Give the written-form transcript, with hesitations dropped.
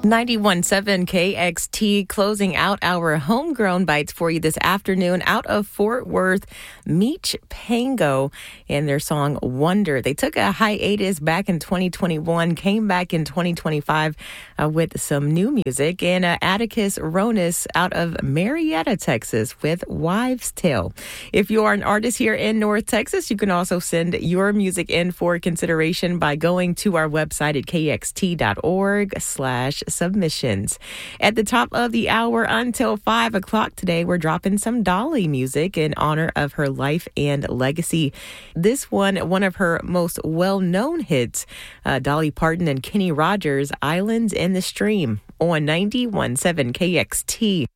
91.7 KXT closing out our homegrown bites for you this afternoon out of Fort Worth. Meech Pango and their song Wonder. They took a hiatus back in 2021, came back in 2025 with some new music. And Atticus Ronis out of Marietta, Texas with Wives' Tale. If you are an artist here in North Texas, you can also send your music in for consideration by going to our website at kxt.org/submissions. At the top of the hour until 5 o'clock today, we're dropping some Dolly music in honor of her life and legacy. This one of her most well-known hits, Dolly Parton and Kenny Rogers, Islands in the Stream on 91.7 KXT.